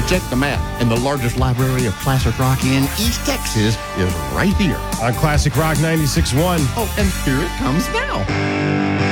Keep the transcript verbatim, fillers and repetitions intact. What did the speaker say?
check the map, and the largest library of classic rock in East Texas is right here On Classic Rock ninety-six point one. Oh, and here it comes now.